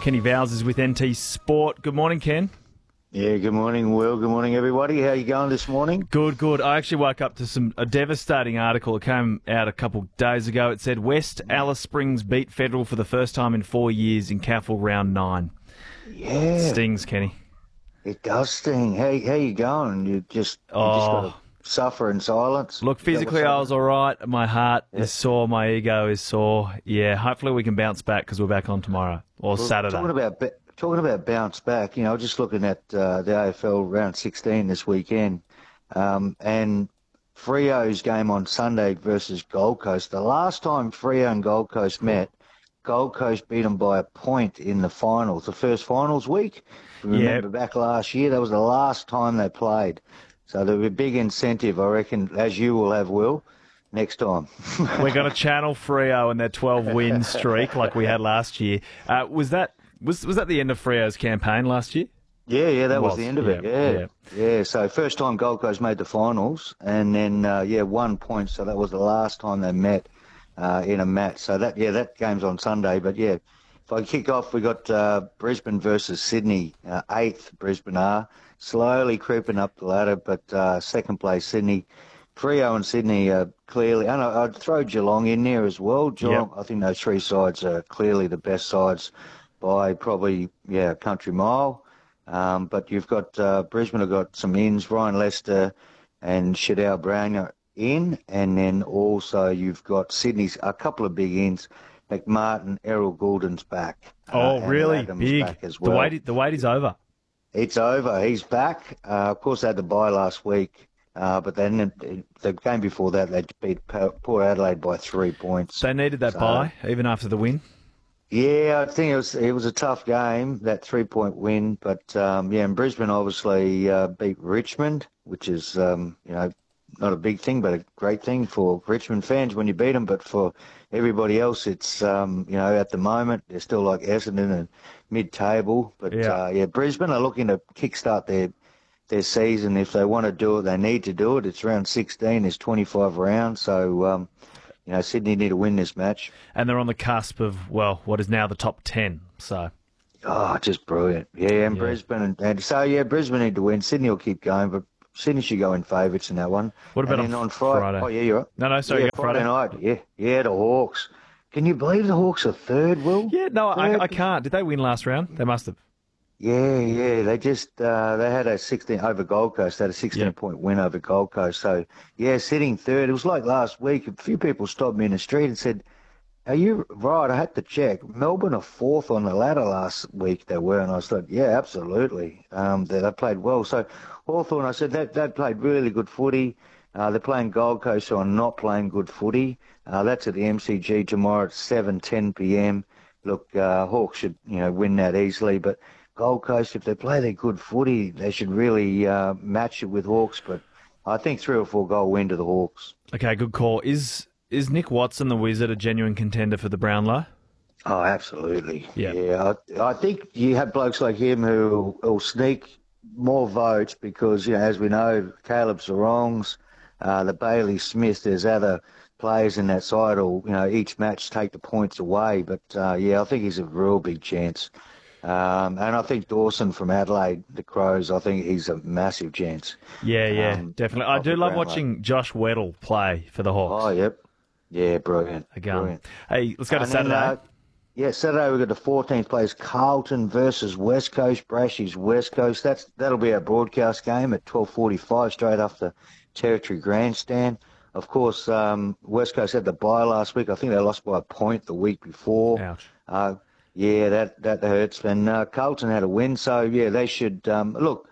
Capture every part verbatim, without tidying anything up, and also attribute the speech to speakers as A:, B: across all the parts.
A: Kenny Vowles is with N T Sport. Good morning, Ken.
B: Yeah, good morning, Will. Good morning, everybody. How you going this morning?
A: Good, good. I actually woke up to some a devastating article. It came out a couple of days ago. It said West Alice Springs beat Federal for the first time in four years in Caffel round nine.
B: Yeah.
A: Stings, Kenny.
B: It does sting. How, how you going? You just, you
A: Oh.
B: just got to suffer in silence?
A: Look, physically I was all right. My heart
B: Yeah.
A: is sore. My ego is sore. Yeah, hopefully we can bounce back because we're back on tomorrow or
B: Well,
A: Saturday.
B: Talking about, ba- talking about bounce back, you know, just looking at uh, the A F L round sixteen this weekend, um, and Freo's game on Sunday versus Gold Coast. The last time Freo and Gold Coast met, Gold Coast beat them by a point in the finals, the first finals week. If you remember back last year, that was the last time they played. So there'll be a big incentive, I reckon, as you will have, Will, next time.
A: We're going to channel Freo and their twelve-win streak like we had last year. Uh, was that was was that the end of Freo's campaign last year?
B: Yeah, yeah, that was,
A: Was,
B: the end of it.
A: yeah,
B: Yeah, yeah. So first time Gold Coast made the finals, and then uh, yeah, one point. So that was the last time they met uh, in a match. So that yeah, that game's on Sunday. But yeah, if I kick off, we got uh, Brisbane versus Sydney, uh, eighth Brisbane are slowly creeping up the ladder, but uh, second place Sydney. Freo and Sydney are clearly, and I- I'd throw Geelong in there as well. Geelong, I think those three sides are clearly the best sides by probably yeah a country mile. Um, but you've got uh, Brisbane have got some ins, Ryan Lester and Shadell Brown are in, and then also you've got Sydney's a couple of big ins. McMartin, Errol Goulden's back.
A: Oh,
B: uh, and
A: really?
B: Adams
A: Big.
B: back as
A: The
B: well.
A: wait, the wait is over.
B: It's over. He's back. Uh, of course, they had the bye last week, uh, but then the game before that they beat Port Adelaide by three points.
A: They needed that
B: So-
A: bye even after the win.
B: Yeah, I think it was it was a tough game, that three point win. But um, yeah, and Brisbane obviously uh, beat Richmond, which is um, you know not a big thing, but a great thing for Richmond fans when you beat them. But for everybody else, it's um, you know at the moment they're still like Essendon and mid-table. But
A: Yeah.
B: uh, yeah, Brisbane are looking to kickstart their their season. If they want to do it, they need to do it. It's round sixteen. There's twenty-five rounds, so. Um, You know, Sydney need to win this match.
A: And they're on the cusp of, well, what is now the top ten. So,
B: Oh, just brilliant. Yeah, and
A: Yeah.
B: Brisbane. And, and so, yeah, Brisbane need to win. Sydney will keep going, but Sydney should go in favourites in that one.
A: What about
B: and then
A: on
B: on Friday?
A: Friday?
B: Oh, yeah, you're right.
A: no, no, sorry,
B: yeah,
A: you got
B: Friday
A: Friday.
B: night. Yeah, yeah, the Hawks. Can you believe the Hawks are third, Will?
A: Yeah, no, I,
B: Third?
A: I can't. Did they win last round? They must have.
B: Yeah, yeah. They just uh, they had a sixteen over Gold Coast. They had a sixteen
A: Yeah.
B: point win over Gold Coast. So yeah, sitting third. It was like last week. A few people stopped me in the street and said, "Are you right?" I had to check. Melbourne are fourth on the ladder last week. They were, and I said, "Yeah, absolutely. Um, they, they played well." So Hawthorn, I said that they played really good footy. Uh, they're playing Gold Coast, who are not playing good footy. Uh, that's at the M C G tomorrow at seven ten p.m. Look, uh, Hawks should you know win that easily, but Gold Coast, if they play their good footy, they should really uh, match it with Hawks. But I think three or four goal win to the Hawks.
A: Okay, good call. Is is Nick Watson, the Wizard, a genuine contender for the Brownlow?
B: Oh, absolutely.
A: Yeah.
B: Yeah. I, I think you have blokes like him who will sneak more votes because, you know, as we know, Caleb Sarongs, uh, the Bailey Smith, there's other players in that side who, you know, each match take the points away. But, uh, yeah, I think he's a real big chance. Um, and I think Dawson from Adelaide, the Crows, I think he's a massive chance.
A: Yeah, yeah,
B: Um,
A: definitely. I
B: of
A: do
B: the
A: love
B: Brownlow.
A: watching Josh Weddle play for the Hawks.
B: Oh, yep. Yeah, brilliant.
A: Again.
B: Brilliant.
A: Hey, let's go to
B: And then,
A: Saturday.
B: uh, yeah, Saturday we've got the fourteenth place, Carlton versus West Coast, Brashies West Coast. That's That'll be our broadcast game at twelve forty-five, straight after Territory Grandstand. Of course, um, West Coast had the bye last week. I think they lost by a point the week before.
A: Ouch.
B: Uh, yeah, that, that hurts. And uh, Carlton had a win, so, yeah, they should um, – look,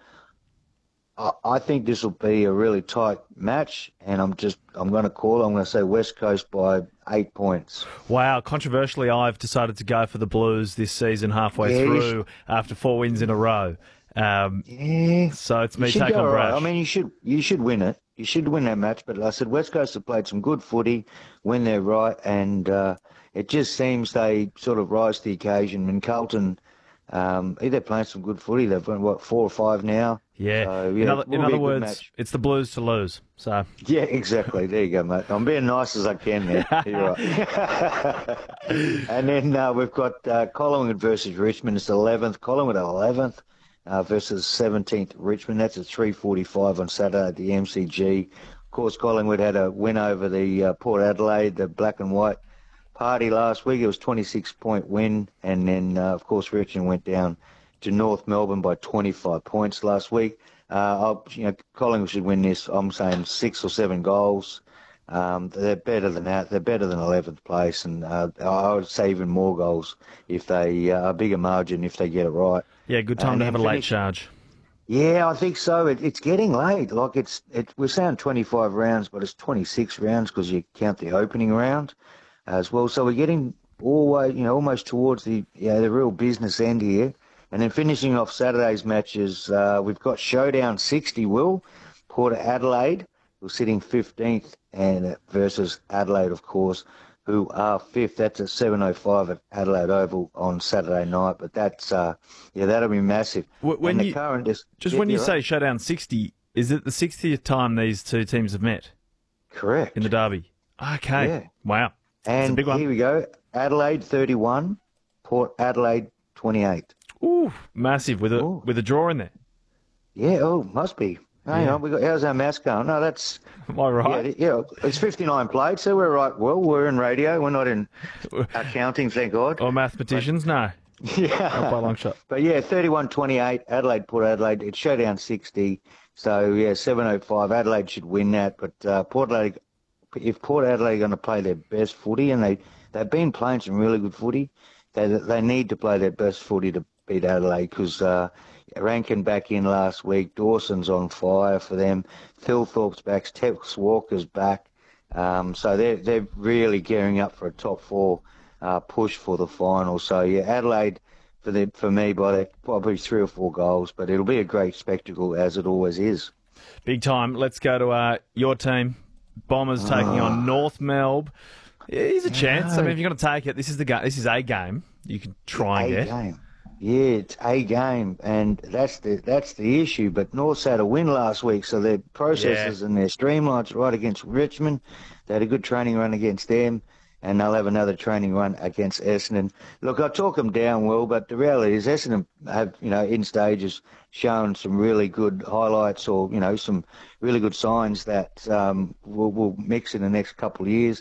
B: I, I think this will be a really tight match, and I'm just – I'm going to call it. I'm going to say West Coast by eight points.
A: Wow, controversially, I've decided to go for the Blues this season halfway
B: Yeah, you
A: through after four wins in a row. Um,
B: Yeah.
A: so it's
B: You
A: me
B: should
A: taking
B: go
A: on
B: all right.
A: Brash.
B: I mean, you should you should win it. You should win that match. But like I said, West Coast have played some good footy when they're right, and uh, it just seems they sort of rise to the occasion. And Carlton, Um, they're playing some good footy. They've won, what, four or five now?
A: Yeah.
B: So, yeah
A: in other,
B: will
A: in
B: be
A: other
B: a good
A: words,
B: match.
A: it's the Blues to lose. So
B: Yeah, exactly. There you go, mate. I'm being nice as I can there. You're right. And then uh, we've got uh, Collingwood versus Richmond. It's eleventh. Collingwood eleventh uh, versus seventeenth Richmond. That's at three forty-five on Saturday at the M C G. Of course, Collingwood had a win over the uh, Port Adelaide, the black and white party last week. It was a twenty-six point win. And then, uh, of course, Richmond went down to North Melbourne by twenty-five points last week. Uh, I'll, you know, Collingwood should win this. I'm saying six or seven goals. Um, they're better than that. They're better than eleventh place, and uh, I would say even more goals if they uh, a bigger margin if they get it right.
A: yeah, good time
B: And
A: to have a
B: then
A: late
B: finish-
A: charge.
B: Yeah, I think so. It, it's getting late. Like it's, it, we're saying twenty-five rounds, but it's twenty-six rounds because you count the opening round as well. So we're getting always, you know, almost towards the, yeah, the real business end here. And then finishing off Saturday's matches, uh, we've got Showdown sixty, Will. Port Adelaide, who's sitting fifteenth, and versus Adelaide, of course, who are fifth. That's at seven oh five at Adelaide Oval on Saturday night. But that's, uh, yeah, that'll be massive.
A: Wh- when
B: and the
A: you-
B: current is,
A: Just
B: yeah,
A: when you
B: you're
A: say
B: right.
A: showdown sixty, is it the sixtieth time these two teams have met
B: Correct.
A: in the derby? Okay.
B: Yeah.
A: Wow. It's a
B: And
A: big one.
B: here we go. Adelaide thirty-one, Port Adelaide twenty-eight.
A: Ooh, massive with a
B: Ooh.
A: with a draw in there.
B: Yeah, oh, must be. Hang
A: Yeah.
B: on, we got how's our maths going? No, that's
A: Am I right?
B: yeah, yeah. It's fifty-nine played, so we're right. Well, we're in radio. We're not in accounting, thank God.
A: Or mathematicians? No, not by a
B: Yeah,
A: long shot.
B: but yeah, thirty-one twenty-eight. Adelaide, Port Adelaide. It's showdown sixty. So yeah, seven oh five. Adelaide should win that, but uh, Port Adelaide. If Port Adelaide are going to play their best footy, and they they've been playing some really good footy, they they need to play their best footy to beat Adelaide because uh, Rankin back in last week, Dawson's on fire for them, Phil Thorpe's back, Tex Walker's back, um, so they're they're really gearing up for a top four uh, push for the final. So yeah, Adelaide for the for me by the, probably three or four goals, but it'll be a great spectacle as it always is.
A: Big time. Let's go to uh, your team. Bombers taking on North Melb. Yeah, here's a chance. I mean, if you're going to take it, this is the ga- This is a game you can try and
B: A
A: get.
B: game. Yeah, it's a game, and that's the that's the issue. But North's had a win last week, so their processes and their streamlines right against Richmond. They had a good training run against them, and they'll have another training run against Essendon. Look, I talk them down well, but the reality is Essendon have, you know, in stages shown some really good highlights or, you know, some really good signs that um, will will mix in the next couple of years.